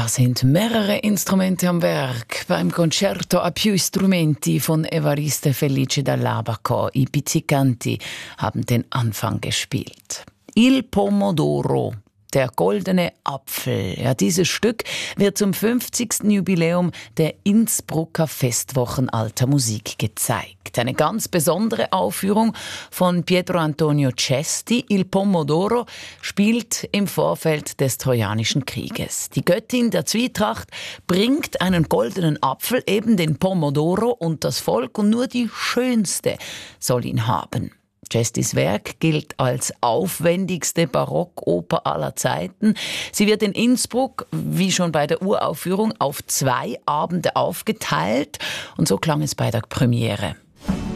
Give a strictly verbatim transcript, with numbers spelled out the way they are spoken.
Da sind mehrere Instrumente am Werk. Beim Concerto a più strumenti von Evariste Felice dall'Abaco, i Pizzicanti, haben den Anfang gespielt. Il Pomodoro, der goldene Apfel. Ja, dieses Stück wird zum fünfzigsten Jubiläum der Innsbrucker Festwochen alter Musik gezeigt. Eine ganz besondere Aufführung von Pietro Antonio Cesti. Il Pomodoro spielt im Vorfeld des Trojanischen Krieges. Die Göttin der Zwietracht bringt einen goldenen Apfel, eben den Pomodoro, und das Volk, und nur die schönste soll ihn haben. Cestis Werk gilt als aufwendigste Barockoper aller Zeiten. Sie wird in Innsbruck, wie schon bei der Uraufführung, auf zwei Abende aufgeteilt. Und so klang es bei der Premiere.